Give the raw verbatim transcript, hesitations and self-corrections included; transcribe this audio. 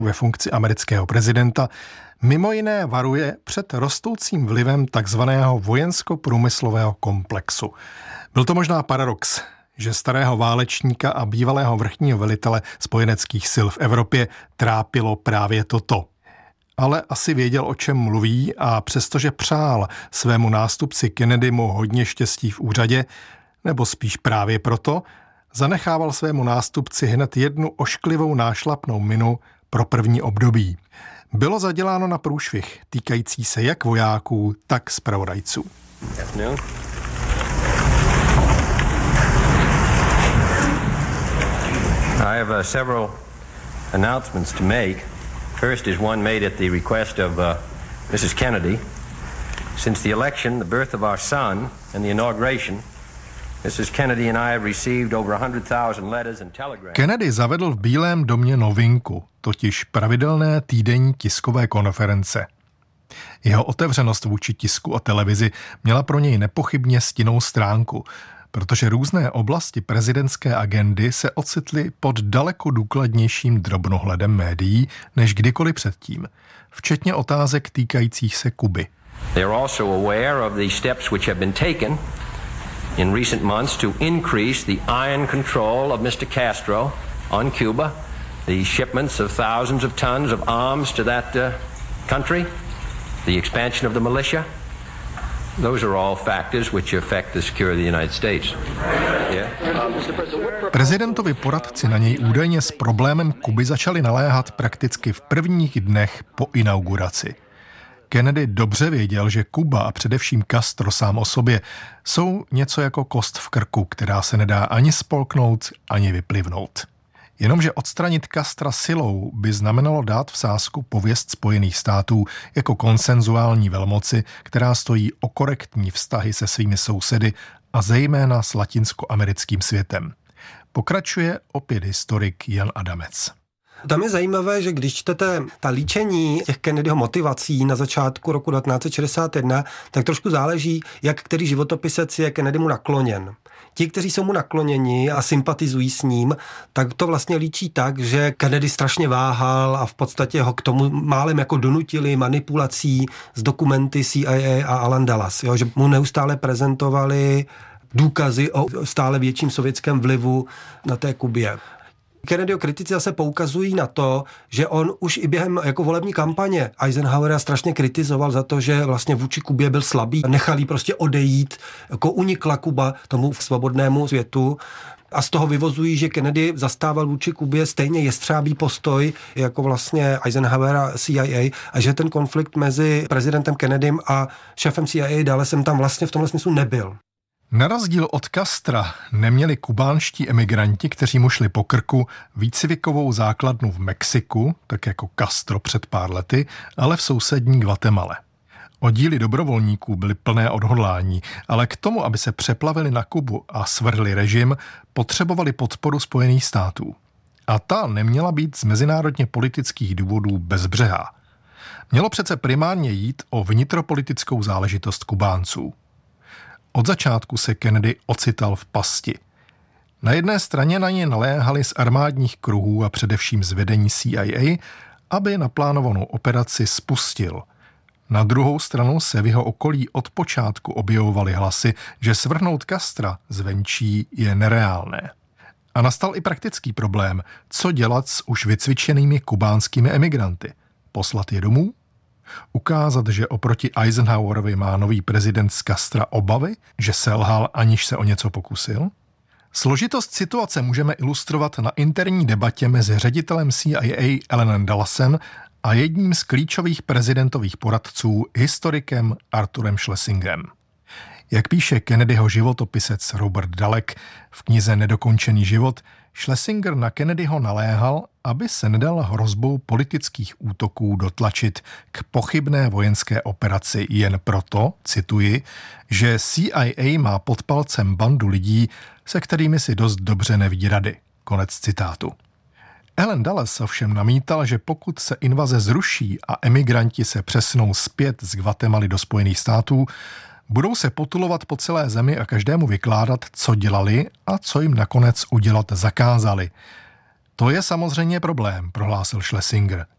ve funkci amerického prezidenta, mimo jiné varuje před rostoucím vlivem takzvaného vojensko-průmyslového komplexu. Byl to možná paradox, že starého válečníka a bývalého vrchního velitele spojeneckých sil v Evropě trápilo právě toto. Ale asi věděl, o čem mluví, a přestože přál svému nástupci Kennedymu hodně štěstí v úřadě, nebo spíš právě proto, zanechával svému nástupci hned jednu ošklivou nášlapnou minu pro první období. Bylo zaděláno na průšvih, týkající se jak vojáků, tak zpravodajců. I have uh, several announcements to make. First is one made at the request of uh, Missus Kennedy. Since the election, the birth of our son, and the inauguration, Missus Kennedy and I have received over one hundred thousand letters and telegrams. Kennedy zavedl v Bílém domě novinku, totiž pravidelné týdenní tiskové konference. Jeho otevřenost vůči tisku a televizi měla pro něj nepochybně stinnou stránku, protože různé oblasti prezidentské agendy se ocitly pod daleko důkladnějším drobnohledem médií než kdykoliv předtím, včetně otázek týkajících se Kuby. They are also aware of the steps which have been taken in recent months to increase the iron control of Mister Castro on Cuba, the shipments of thousands of tons of arms to that uh, country, the expansion of the militia. Those are all factors which affect the security of the United States. Yeah. Prezidentovi poradci na něj údajně s problémem Kuby začali naléhat prakticky v prvních dnech po inauguraci. Kennedy dobře věděl, že Kuba a především Castro sám o sobě jsou něco jako kost v krku, která se nedá ani spolknout, ani vyplivnout. Jenomže odstranit Castra silou by znamenalo dát v sázku pověst Spojených států jako konsenzuální velmoci, která stojí o korektní vztahy se svými sousedy a zejména s latinskoamerickým světem. Pokračuje opět historik Jan Adamec. Tam je zajímavé, že když čtete ta líčení těch Kennedyho motivací na začátku roku devatenáct set šedesát jedna, tak trošku záleží, jak který životopisec je Kennedymu nakloněn. Ti, kteří jsou mu nakloněni a sympatizují s ním, tak to vlastně líčí tak, že Kennedy strašně váhal a v podstatě ho k tomu málem jako donutili manipulací s dokumenty C I A a Alan Dulles, jo, že mu neustále prezentovali důkazy o stále větším sovětském vlivu na té Kubě. Kennedyho kritici zase poukazují na to, že on už i během jako volební kampaně Eisenhowera strašně kritizoval za to, že vlastně vůči Kubě byl slabý. Nechal jí prostě odejít, jako unikla Kuba tomu svobodnému světu. A z toho vyvozují, že Kennedy zastával vůči Kubě stejně jestřábý postoj jako vlastně Eisenhower a C I A a že ten konflikt mezi prezidentem Kennedym a šéfem C I A Dullesem tam vlastně v tomhle smyslu nebyl. Na rozdíl od Castra neměli kubánští emigranti, kteří mu šli po krku, výcvikovou základnu v Mexiku, tak jako Castro před pár lety, ale v sousední Guatemale. Oddíly dobrovolníků byly plné odhodlání, ale k tomu, aby se přeplavili na Kubu a svrhli režim, potřebovali podporu Spojených států. A ta neměla být z mezinárodně politických důvodů bezbřehá. Mělo přece primárně jít o vnitropolitickou záležitost Kubánců. Od začátku se Kennedy ocital v pasti. Na jedné straně na ně naléhali z armádních kruhů a především z vedení C I A, aby naplánovanou operaci spustil. Na druhou stranu se v jeho okolí od počátku objevovaly hlasy, že svrhnout Castra zvenčí je nereálné. A nastal i praktický problém, co dělat s už vycvičenými kubánskými emigranty. Poslat je domů? Ukázat, že oproti Eisenhowerovi má nový prezident z Castra obavy, že selhal, aniž se o něco pokusil? Složitost situace můžeme ilustrovat na interní debatě mezi ředitelem C I A Alanem Dullesem a jedním z klíčových prezidentových poradců, historikem Arthurem Schlesingerem. Jak píše Kennedyho životopisec Robert Dalek v knize Nedokončený život, Schlesinger na Kennedyho naléhal, aby se nedal hrozbou politických útoků dotlačit k pochybné vojenské operaci jen proto, cituji, že C I A má pod palcem bandu lidí, se kterými si dost dobře nevidí rady. Konec citátu. Allen Dulles ovšem namítal, že pokud se invaze zruší a emigranti se přesnou zpět z Guatemaly do Spojených států, budou se potulovat po celé zemi a každému vykládat, co dělali a co jim nakonec udělat zakázali. To je samozřejmě problém, prohlásil Schlesinger.